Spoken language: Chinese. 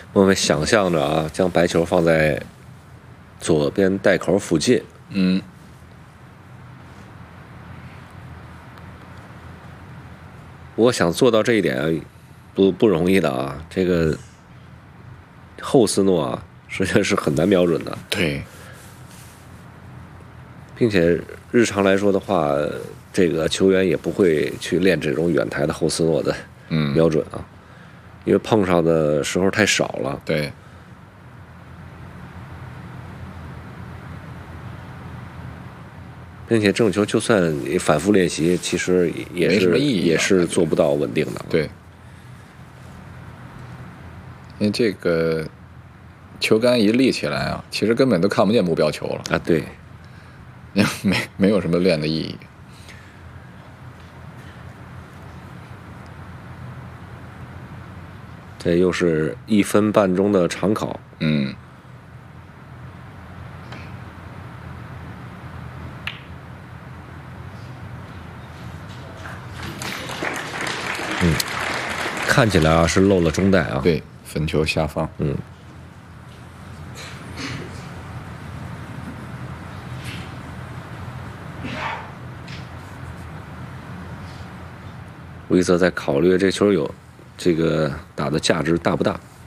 我们想象着啊，将白球放在左边袋口附近。我想做到这一点不容易的啊，这个后斯诺啊，实际上是很难瞄准的。 对， 并且日常来说的话，这个球员也不会去练这种远台的后斯诺的瞄准啊，因为碰上的时候太少了。 对。 并且这种球就算你反复练习，其实没什么意义也是做不到稳定的。 对，因为这个球杆一立起来啊，其实根本都看不见目标球了啊。对， 没有什么练的意义。 这又是1分半钟的长考。看起来啊是漏了中带啊。 对，粉球下方。 威泽在考虑这球有这个打的价值大不大。